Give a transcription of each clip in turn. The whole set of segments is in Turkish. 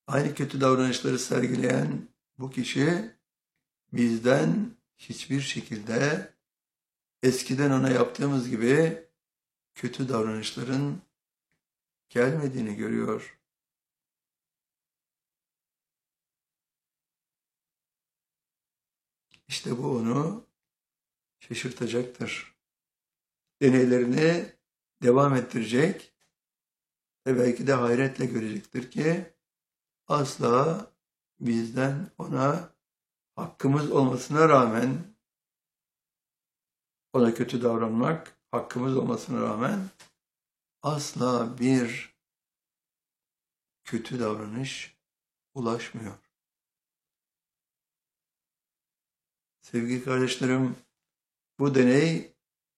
Aynı kötü davranışları sergileyen bu kişi bizden hiçbir şekilde eskiden ona yaptığımız gibi kötü davranışların gelmediğini görüyor. İşte bu onu şaşırtacaktır. Deneylerini devam ettirecek ve belki de hayretle görecektir ki asla bizden ona hakkımız olmasına rağmen ona kötü davranmak hakkımız olmasına rağmen asla bir kötü davranış ulaşmıyor. Sevgili kardeşlerim, bu deney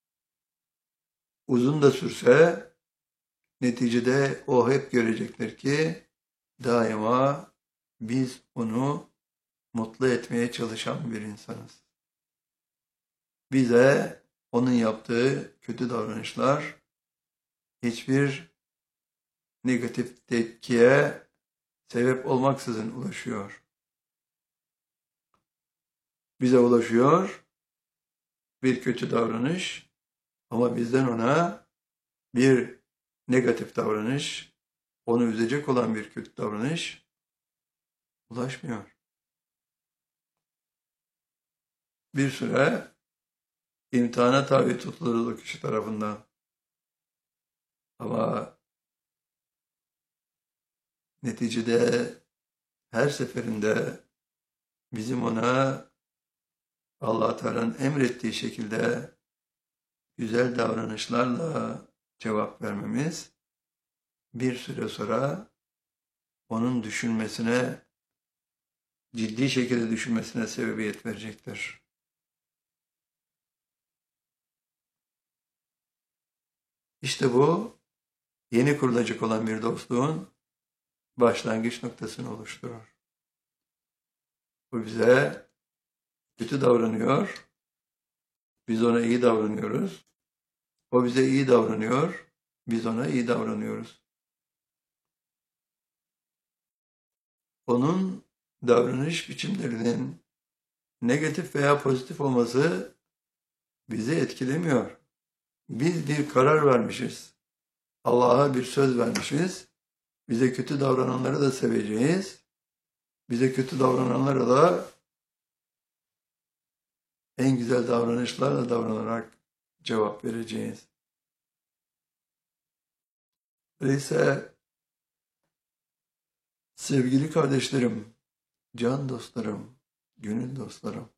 uzun da sürse neticede o hep görecektir ki daima biz onu mutlu etmeye çalışan bir insanız. Bize onun yaptığı kötü davranışlar hiçbir negatif tepkiye sebep olmaksızın ulaşıyor. Bize ulaşıyor bir kötü davranış ama bizden ona bir negatif davranış, onu üzecek olan bir kötü davranış ulaşmıyor. Bir süre imtihana tabi tutuluruz o kişi tarafından. Ama neticede her seferinde bizim ona Allah Teala'nın emrettiği şekilde güzel davranışlarla cevap vermemiz bir süre sonra onun düşünmesine, ciddi şekilde düşünmesine sebebiyet verecektir. İşte bu yeni kurulacak olan bir dostluğun başlangıç noktasını oluşturur. Bu bize kötü davranıyor, biz ona iyi davranıyoruz. O bize iyi davranıyor, biz ona iyi davranıyoruz. Onun davranış biçimlerinin negatif veya pozitif olması bizi etkilemiyor. Biz bir karar vermişiz. Allah'a bir söz vermişiz. Bize kötü davrananları da seveceğiz. Bize kötü davrananlara da en güzel davranışlarla davranarak cevap vereceğiz. Öyleyse sevgili kardeşlerim, can dostlarım, gönül dostlarım,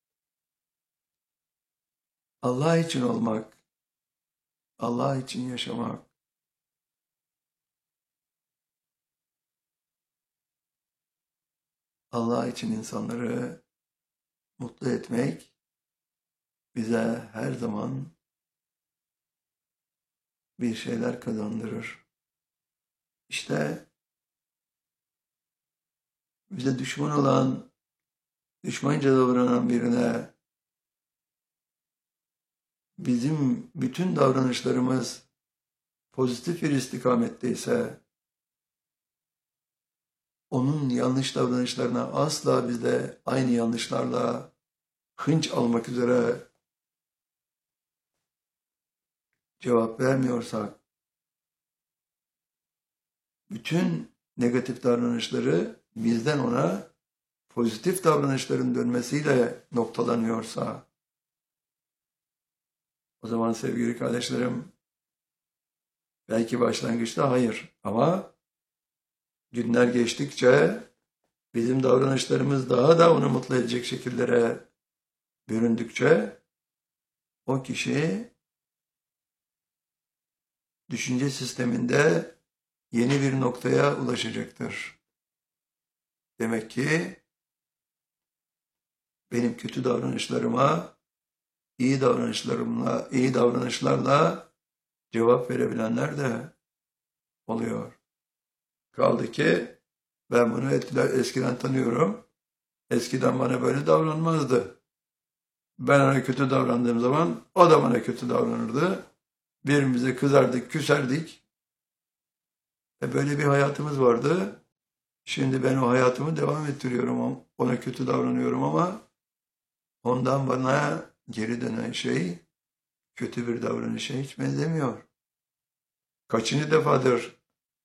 Allah için olmak, Allah için yaşamak, Allah için insanları mutlu etmek bize her zaman bir şeyler kazandırır. İşte bize düşman olan, düşmanca davranan birine bizim bütün davranışlarımız pozitif bir istikametteyse onun yanlış davranışlarına asla biz de aynı yanlışlarla hınç almak üzere cevap vermiyorsak, bütün negatif davranışları bizden ona pozitif davranışların dönmesiyle noktalanıyorsa, o zaman sevgili kardeşlerim, belki başlangıçta hayır ama günler geçtikçe bizim davranışlarımız daha da onu mutlu edecek şekillere büründükçe o kişi düşünce sisteminde yeni bir noktaya ulaşacaktır. Demek ki benim kötü davranışlarıma iyi davranışlarla cevap verebilenler de oluyor. Kaldı ki ben bunu eskiden tanıyorum. Eskiden bana böyle davranmazdı. Ben ona kötü davrandığım zaman o da bana kötü davranırdı. Birbirimize kızardık, küserdik. Böyle bir hayatımız vardı. Şimdi ben o hayatımı devam ettiriyorum. Ona kötü davranıyorum ama ondan bana geri dönen şey kötü bir davranışa hiç benzemiyor. Kaçıncı defadır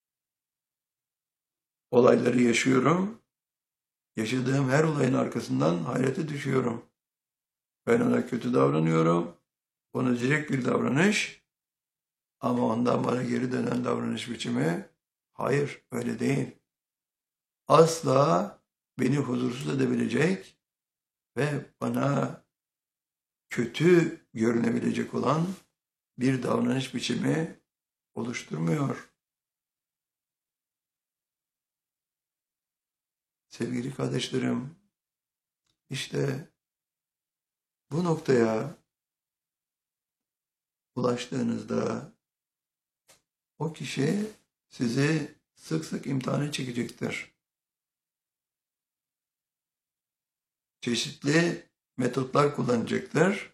olayları yaşıyorum. Yaşadığım her olayın arkasından hayrete düşüyorum. Ben ona kötü davranıyorum. Ona direkt bir davranış. Ama ondan bana geri dönen davranış biçimi hayır öyle değil. Asla beni huzursuz edebilecek ve bana kötü görünebilecek olan bir davranış biçimi oluşturmuyor. Sevgili kardeşlerim, işte bu noktaya ulaştığınızda o kişi sizi sık sık imtihana çekecektir. Çeşitli metotlar kullanacaktır.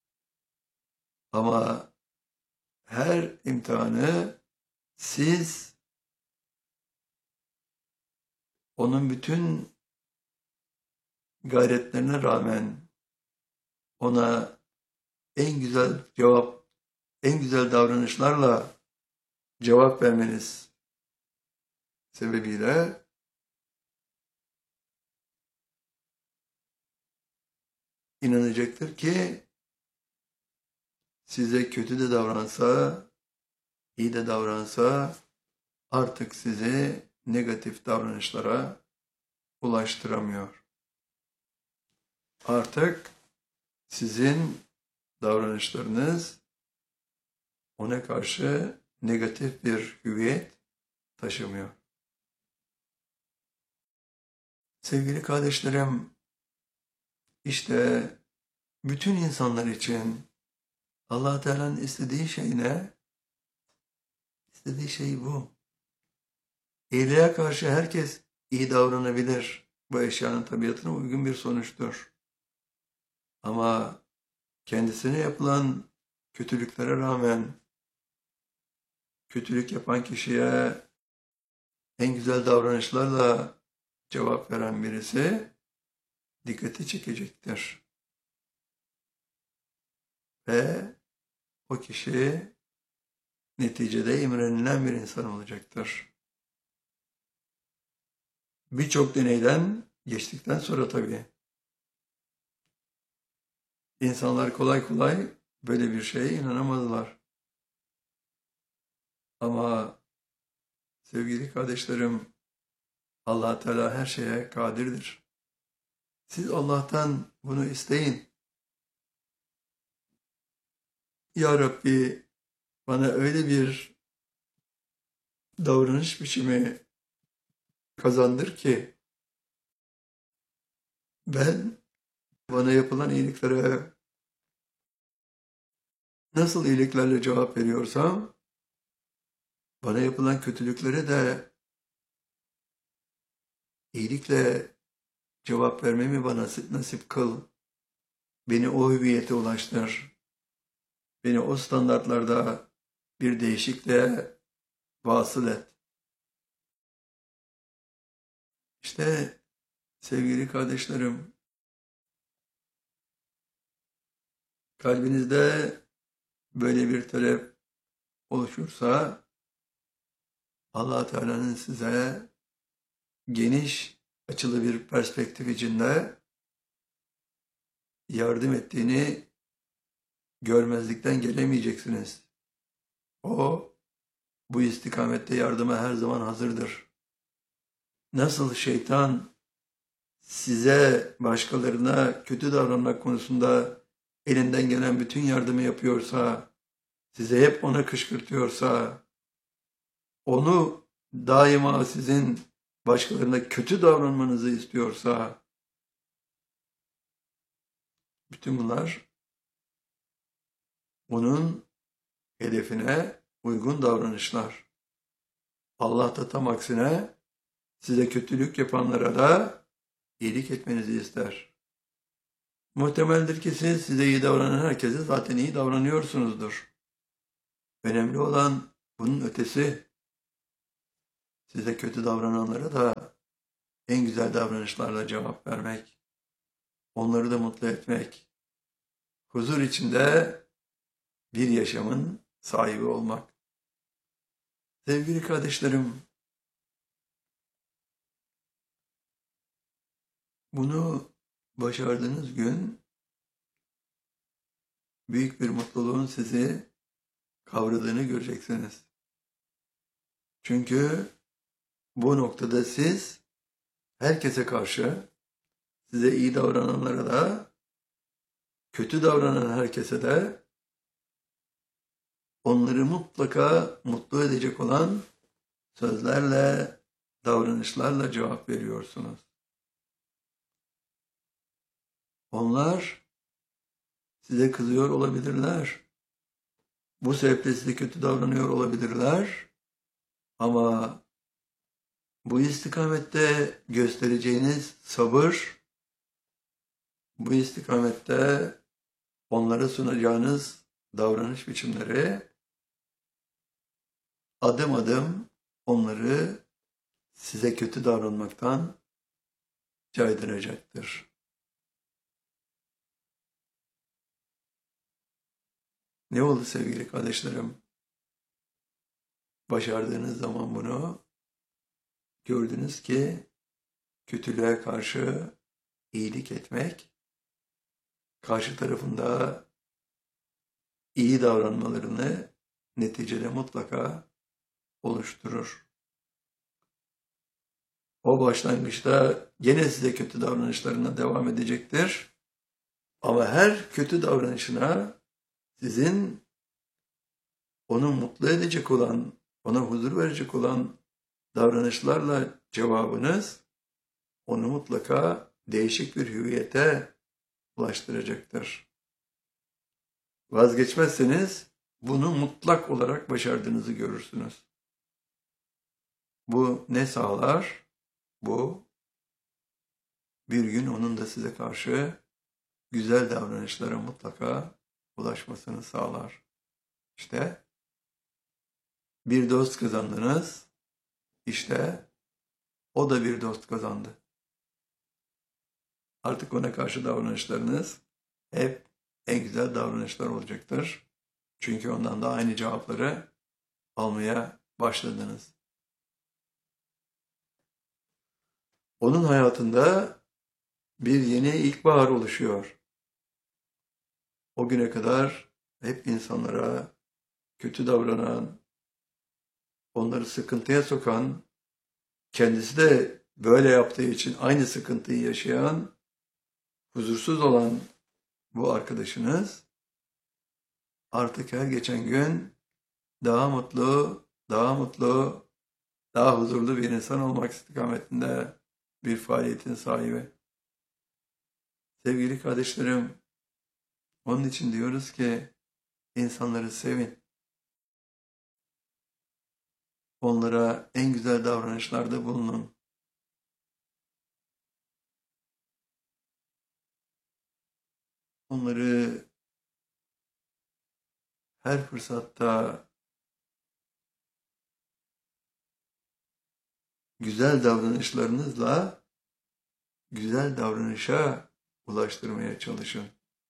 Ama her imtihanı siz onun bütün gayretlerine rağmen ona en güzel cevap, en güzel davranışlarla cevap vermeniz sebebiyle inanacaktır ki size kötü de davransa, iyi de davransa artık sizi negatif davranışlara ulaştıramıyor. Artık sizin davranışlarınız ona karşı negatif bir hüviyet taşımıyor. Sevgili kardeşlerim, işte bütün insanlar için Allah Teala'nın istediği şey ne? İstediği şey bu. İyiliğe karşı herkes iyi davranabilir. Bu eşyanın tabiatına uygun bir sonuçtur. Ama kendisine yapılan kötülüklere rağmen kötülük yapan kişiye en güzel davranışlarla cevap veren birisi dikkati çekecektir. Ve o kişi neticede imrenilen bir insan olacaktır. Birçok deneyden geçtikten sonra tabii insanlar kolay kolay böyle bir şeye inanamadılar. Ama sevgili kardeşlerim, Allah Teala her şeye kadirdir. Siz Allah'tan bunu isteyin. Ya Rabbi bana öyle bir davranış biçimi kazandır ki ben bana yapılan iyiliklere nasıl iyiliklerle cevap veriyorsam bana yapılan kötülüklere de iyilikle cevap vermemi bana nasip kıl. Beni o hüviyete ulaştır. Beni o standartlarda bir değişikliğe vasıl et. İşte sevgili kardeşlerim, kalbinizde böyle bir talep oluşursa Allah Teala'nın size geniş açılı bir perspektif içinde yardım ettiğini görmezlikten gelemeyeceksiniz. O bu istikamette yardıma her zaman hazırdır. Nasıl şeytan size başkalarına kötü davranmak konusunda elinden gelen bütün yardımı yapıyorsa, size hep ona kışkırtıyorsa, onu daima sizin başkalarına kötü davranmanızı istiyorsa, bütün bunlar onun hedefine uygun davranışlar. Allah da tam aksine size kötülük yapanlara da iyilik etmenizi ister. Muhtemeldir ki siz size iyi davranan herkese zaten iyi davranıyorsunuzdur. Önemli olan bunun ötesi. Size kötü davrananlara da en güzel davranışlarla cevap vermek, onları da mutlu etmek, huzur içinde bir yaşamın sahibi olmak. Sevgili kardeşlerim, bunu başardığınız gün büyük bir mutluluğun sizi kavradığını göreceksiniz. Çünkü bu noktada siz herkese karşı, size iyi davrananlara da, kötü davranan herkese de onları mutlaka mutlu edecek olan sözlerle, davranışlarla cevap veriyorsunuz. Onlar size kızıyor olabilirler. Bu sebeple size kötü davranıyor olabilirler. Ama bu istikamette göstereceğiniz sabır, bu istikamette onlara sunacağınız davranış biçimleri adım adım onları size kötü davranmaktan caydıracaktır. Ne oldu sevgili kardeşlerim? Başardığınız zaman bunu gördünüz ki kötülüğe karşı iyilik etmek, karşı tarafında iyi davranmalarını neticede mutlaka oluşturur. O başlangıçta gene size kötü davranışlarına devam edecektir. Ama her kötü davranışına sizin onu mutlu edecek olan, ona huzur verecek olan davranışlarla cevabınız onu mutlaka değişik bir hüviyete ulaştıracaktır. Vazgeçmezseniz bunu mutlak olarak başardığınızı görürsünüz. Bu ne sağlar? Bu bir gün onun da size karşı güzel davranışlara mutlaka ulaşmasını sağlar. İşte bir dost kazandınız, işte o da bir dost kazandı. Artık ona karşı davranışlarınız hep en güzel davranışlar olacaktır. Çünkü ondan da aynı cevapları almaya başladınız. Onun hayatında bir yeni ilkbahar oluşuyor. O güne kadar hep insanlara kötü davranan, onları sıkıntıya sokan, kendisi de böyle yaptığı için aynı sıkıntıyı yaşayan, huzursuz olan bu arkadaşınız artık her geçen gün daha mutlu, daha mutlu, daha huzurlu bir insan olmak istikametinde bir faaliyetin sahibi. Sevgili kardeşlerim, onun için diyoruz ki insanları sevin. Onlara en güzel davranışlarda bulunun. Onları her fırsatta güzel davranışlarınızla güzel davranışa ulaştırmaya çalışın.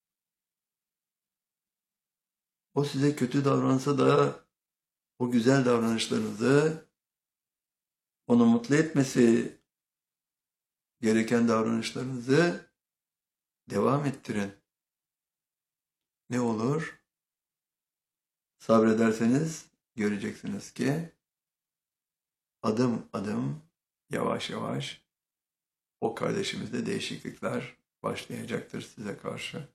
O size kötü davransa da o güzel davranışlarınızı onu mutlu etmesi gereken davranışlarınızı devam ettirin. Ne olur? Sabrederseniz göreceksiniz ki adım adım, yavaş yavaş o kardeşimizde değişiklikler başlayacaktır size karşı.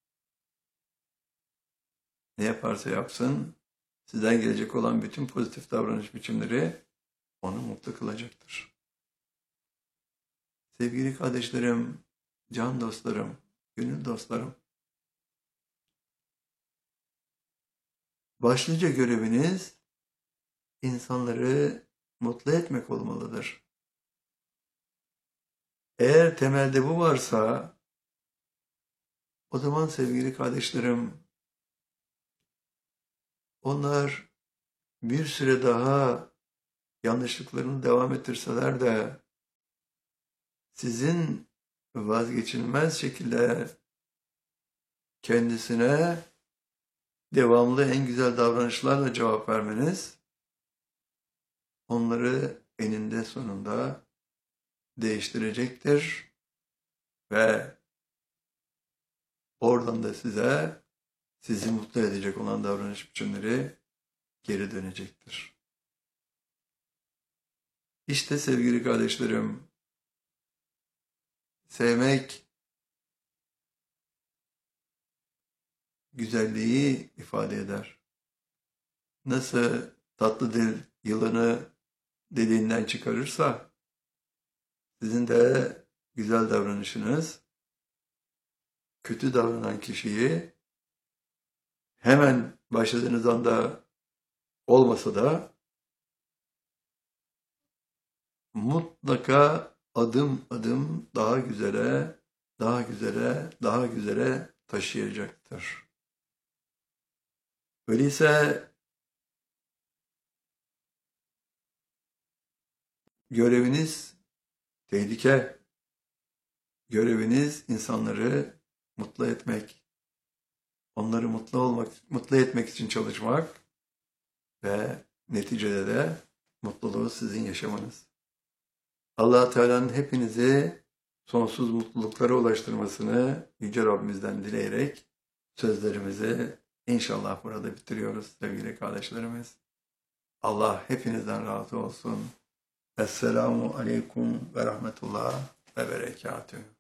Ne yaparsa yapsın, sizden gelecek olan bütün pozitif davranış biçimleri onu mutlu kılacaktır. Sevgili kardeşlerim, can dostlarım, gönül dostlarım, başlıca göreviniz insanları mutlu etmek olmalıdır. Eğer temelde bu varsa, o zaman sevgili kardeşlerim, onlar bir süre daha yanlışlıklarını devam ettirseler de sizin vazgeçilmez şekilde kendisine devamlı en güzel davranışlarla cevap vermeniz, onları eninde sonunda değiştirecektir ve oradan da sizi mutlu edecek olan davranış biçimleri geri dönecektir. İşte sevgili kardeşlerim, sevmek güzelliği ifade eder. Nasıl tatlı dil yılanı deliğinden çıkarırsa, sizin de güzel davranışınız kötü davranan kişiyi hemen başladığınız anda olmasa da mutlaka adım adım daha güzele, daha güzele, daha güzele taşıyacaktır. Öyleyse göreviniz tehlike, göreviniz insanları mutlu etmek, onları mutlu etmek için çalışmak ve neticede de mutluluğu sizin yaşamanız. Allah Teala'nın hepinizi sonsuz mutluluklara ulaştırmasını Yüce Rabbimizden dileyerek sözlerimizi inşallah burada bitiriyoruz sevgili kardeşlerimiz. Allah hepinizden razı olsun. Esselamu Aleyküm ve Rahmetullah ve Berekatühü.